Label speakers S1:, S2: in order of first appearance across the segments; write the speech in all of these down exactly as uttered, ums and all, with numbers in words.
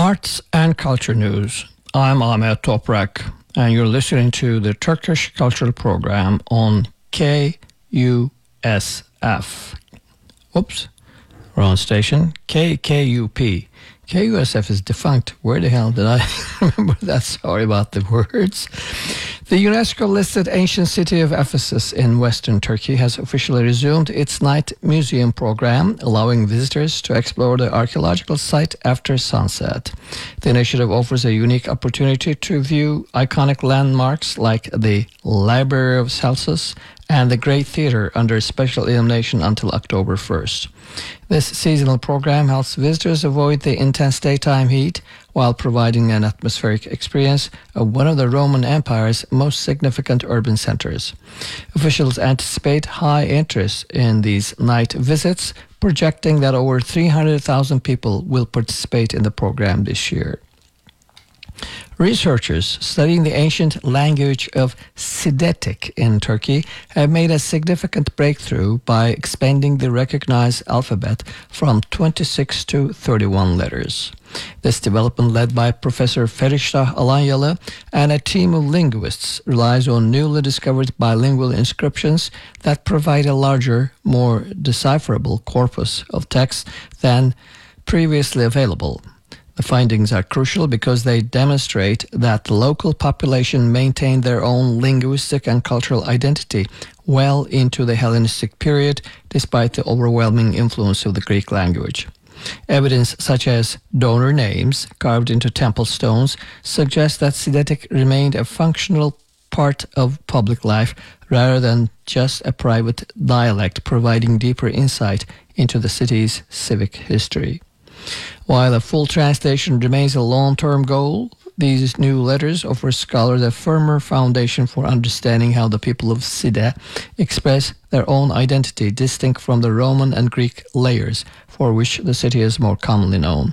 S1: Arts and Culture News. I'm Ahmet Toprak, and you're listening to the Turkish Cultural Program on K U S F. Oops, wrong station. K K U P. K U S F is defunct. Where the hell did I remember that? Sorry about the words. The UNESCO-listed ancient city of Ephesus in western Turkey has officially resumed its night museum program, allowing visitors to explore the archaeological site after sunset. The initiative offers a unique opportunity to view iconic landmarks like the Library of Celsus and the Great Theatre under special illumination until October first. This seasonal program helps visitors avoid the intense daytime heat while providing an atmospheric experience of one of the Roman Empire's most significant urban centers. Officials anticipate high interest in these night visits, projecting that over three hundred thousand people will participate in the program this year. Researchers studying the ancient language of Sidetic in Turkey have made a significant breakthrough by expanding the recognized alphabet from twenty-six to thirty-one letters. This development, led by Professor Feriştah Alanyalı and a team of linguists, relies on newly discovered bilingual inscriptions that provide a larger, more decipherable corpus of text than previously available. The findings are crucial because they demonstrate that the local population maintained their own linguistic and cultural identity well into the Hellenistic period, despite the overwhelming influence of the Greek language. Evidence such as donor names carved into temple stones suggests that Sidetic remained a functional part of public life rather than just a private dialect, providing deeper insight into the city's civic history. While a full translation remains a long-term goal, these new letters offer scholars a firmer foundation for understanding how the people of Side express their own identity, distinct from the Roman and Greek layers for which the city is more commonly known.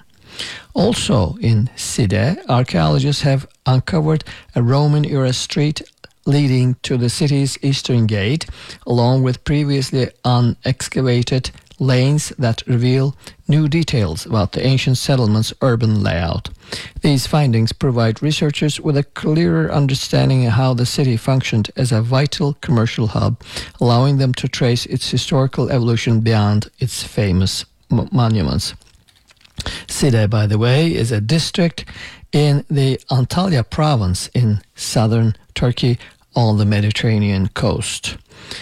S1: Also in Side, archaeologists have uncovered a Roman-era street leading to the city's eastern gate, along with previously unexcavated lanes that reveal new details about the ancient settlement's urban layout. These findings provide researchers with a clearer understanding of how the city functioned as a vital commercial hub, allowing them to trace its historical evolution beyond its famous m- monuments. Side, by the way, is a district in the Antalya province in southern Turkey on the Mediterranean coast.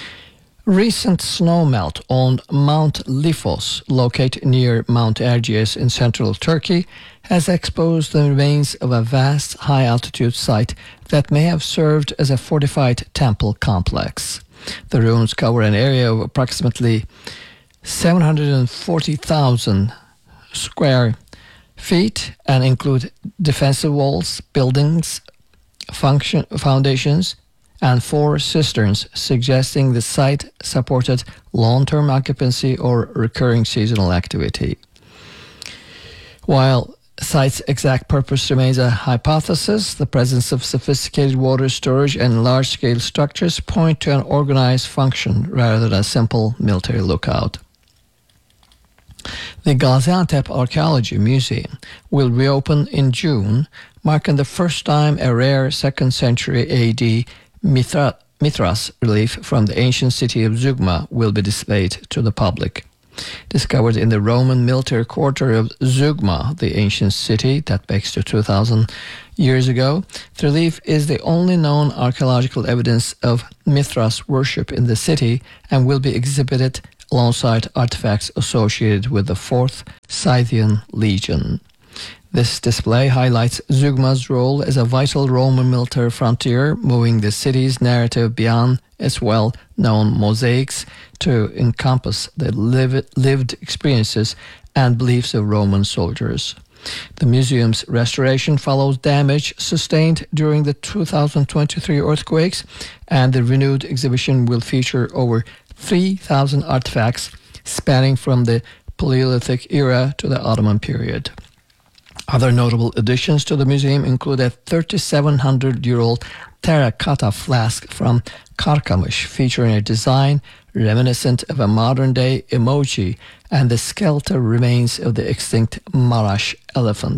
S1: Recent snowmelt on Mount Lifos, located near Mount Erciyes in central Turkey, has exposed the remains of a vast high-altitude site that may have served as a fortified temple complex. The ruins cover an area of approximately seven hundred forty thousand square feet and include defensive walls, buildings, function, foundations, and four cisterns, suggesting the site supported long-term occupancy or recurring seasonal activity. While the site's exact purpose remains a hypothesis, the presence of sophisticated water storage and large-scale structures point to an organized function rather than a simple military lookout. The Gaziantep Archaeology Museum will reopen in June, marking the first time a rare second century A D Mithra, Mithras relief from the ancient city of Zeugma will be displayed to the public. Discovered in the Roman military quarter of Zeugma, the ancient city that dates to two thousand years ago, the relief is the only known archaeological evidence of Mithras worship in the city and will be exhibited alongside artifacts associated with the fourth Scythian Legion. This display highlights Zeugma's role as a vital Roman military frontier, moving the city's narrative beyond its well-known mosaics to encompass the lived experiences and beliefs of Roman soldiers. The museum's restoration follows damage sustained during the two thousand twenty-three earthquakes, and the renewed exhibition will feature over three thousand artifacts spanning from the Paleolithic era to the Ottoman period. Other notable additions to the museum include a thirty-seven hundred year old terracotta flask from Karkamış featuring a design reminiscent of a modern-day emoji and the skeletal remains of the extinct Marash elephant.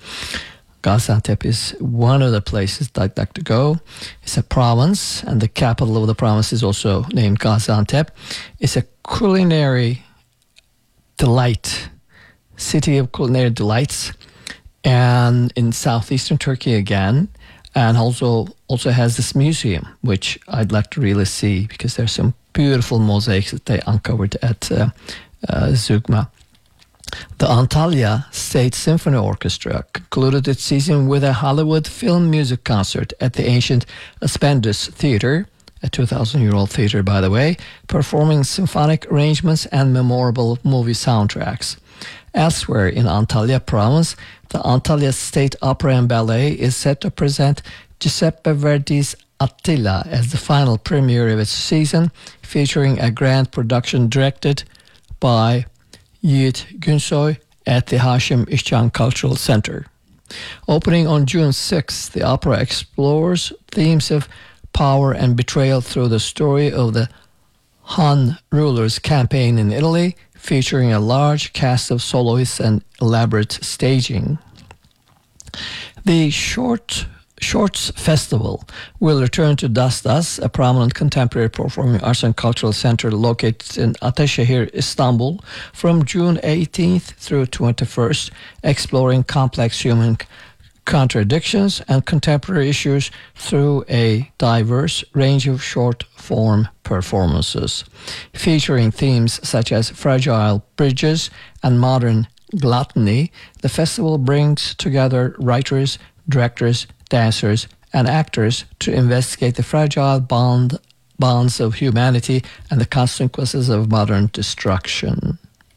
S1: Gaziantep is one of the places I'd like to go. It's a province, and the capital of the province is also named Gaziantep. It's a culinary delight, city of culinary delights, and in southeastern Turkey again, and also also has this museum, which I'd like to really see because there's some beautiful mosaics that they uncovered at uh, uh, Zugma. The Antalya State Symphony Orchestra concluded its season with a Hollywood film music concert at the ancient Aspendos Theater, a two thousand year old theater, by the way, performing symphonic arrangements and memorable movie soundtracks. Elsewhere in Antalya province, the Antalya State Opera and Ballet is set to present Giuseppe Verdi's Attila as the final premiere of its season, featuring a grand production directed by Yiğit Günsoy at the Haşim İşcan Cultural Center. Opening on June sixth, the opera explores themes of power and betrayal through the story of the Han rulers' campaign in Italy, featuring a large cast of soloists and elaborate staging. The short Shorts Festival will return to Dastas, a prominent contemporary performing arts and cultural center located in Ataşehir, Istanbul, from June eighteenth through twenty-first, exploring complex human contradictions and contemporary issues through a diverse range of short-form performances. Featuring themes such as fragile bridges and modern gluttony, the festival brings together writers, directors, dancers, and actors to investigate the fragile bond, bonds of humanity and the consequences of modern destruction.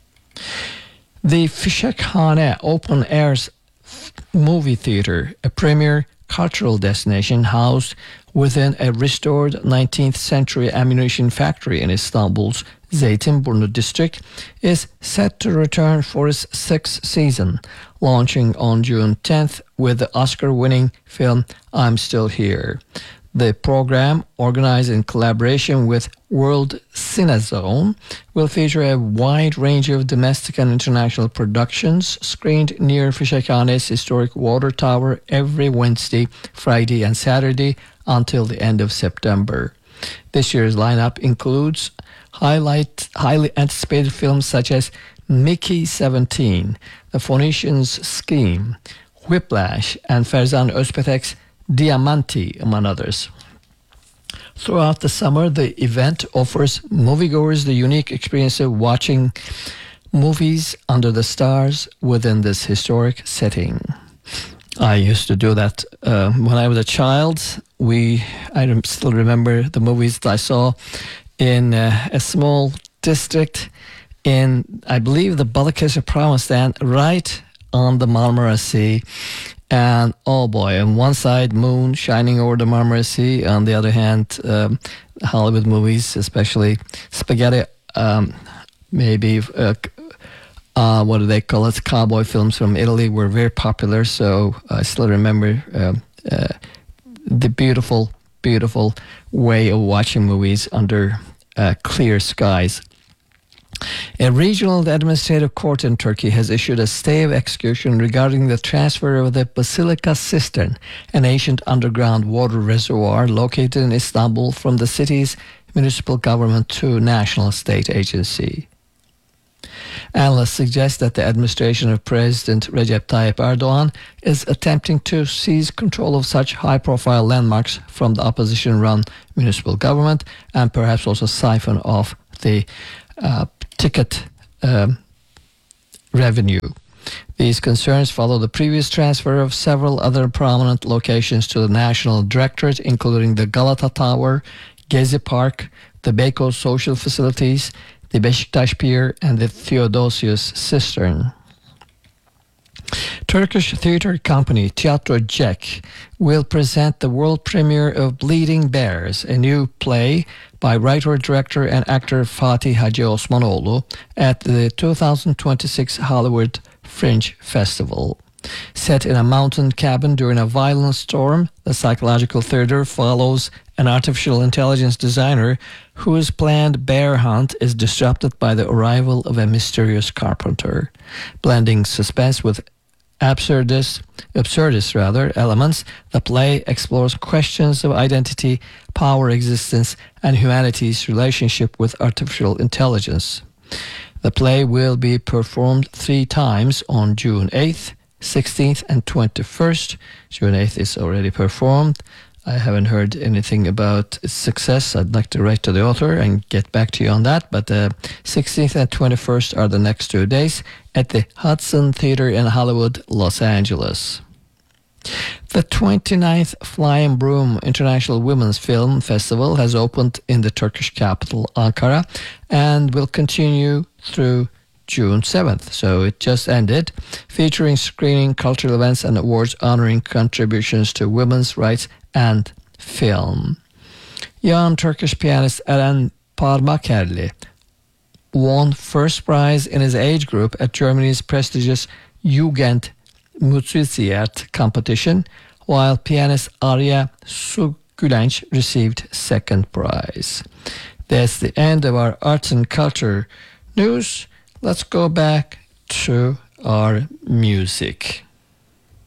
S1: The Fişekhane Open Air Movie Theater, a premier cultural destination housed within a restored nineteenth century ammunition factory in Istanbul's Zeytinburnu district, is set to return for its sixth season, launching on June tenth with the Oscar-winning film I'm Still Here. The program, organized in collaboration with World CineZone, will feature a wide range of domestic and international productions screened near Fişekhane's historic water tower every Wednesday, Friday, and Saturday until the end of September. This year's lineup includes highlight, highly anticipated films such as Mickey seventeen, The Phoenicians' Scheme, Whiplash, and Ferzan Özpetek's Diamanti, among others. Throughout the summer, the event offers moviegoers the unique experience of watching movies under the stars within this historic setting. I used to do that uh, when I was a child. We, I rem- still remember the movies that I saw in uh, a small district in, I believe, the Balıkesir province, then right on the Marmara Sea. And oh boy, on one side, moon shining over the Marmara Sea. On the other hand, um, Hollywood movies, especially spaghetti, um, maybe, uh, uh, what do they call it? Cowboy films from Italy were very popular. So I still remember uh, uh, the beautiful, beautiful way of watching movies under uh, clear skies. A regional administrative court in Turkey has issued a stay of execution regarding the transfer of the Basilica Cistern, an ancient underground water reservoir located in Istanbul, from the city's municipal government to national state agency. Analysts suggest that the administration of President Recep Tayyip Erdogan is attempting to seize control of such high-profile landmarks from the opposition-run municipal government and perhaps also siphon off the uh, ticket um, revenue. These concerns follow the previous transfer of several other prominent locations to the National Directorate, including the Galata Tower, Gezi Park, the Beykoz Social Facilities, the Beşiktaş Pier, and the Theodosius Cistern. Turkish theater company Tiyatro Cek will present the world premiere of Bleeding Bears, a new play by writer, director, and actor Fatih Hacı Osmanoğlu at the two thousand twenty-six Hollywood Fringe Festival. Set in a mountain cabin during a violent storm, the psychological thriller follows an artificial intelligence designer whose planned bear hunt is disrupted by the arrival of a mysterious carpenter. Blending suspense with absurdist, absurdist rather, elements, the play explores questions of identity, power, existence, and humanity's relationship with artificial intelligence. The play will be performed three times on June eighth, sixteenth, and twenty-first. June eighth is already performed. I haven't heard anything about its success. I'd like to write to the author and get back to you on that. But the uh, sixteenth and twenty-first are the next two days at the Hudson Theater in Hollywood, Los Angeles. The twenty-ninth Flying Broom International Women's Film Festival has opened in the Turkish capital, Ankara, and will continue through June seventh. So it just ended, featuring screening, cultural events, and awards honoring contributions to women's rights and film. Young Turkish pianist Eren Parmakerli won first prize in his age group at Germany's prestigious Jugend Musikert competition, while pianist Arya Sugülenç received second prize. That's the end of our arts and culture news. Let's go back to our music.